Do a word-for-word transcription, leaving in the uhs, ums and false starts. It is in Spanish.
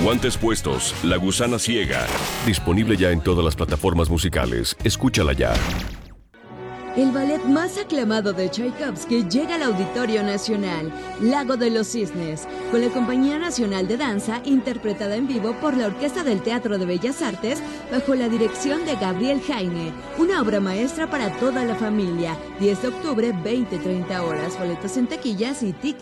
Guantes puestos, La gusana ciega. Disponible ya en todas las plataformas musicales. Escúchala ya. El ballet más aclamado de Tchaikovsky llega al Auditorio Nacional, Lago de los Cisnes, con la Compañía Nacional de Danza, interpretada en vivo por la Orquesta del Teatro de Bellas Artes, bajo la dirección de Gabriel Jaime. Una obra maestra para toda la familia. diez de octubre, veinte treinta horas. Boletos en taquillas y tickets.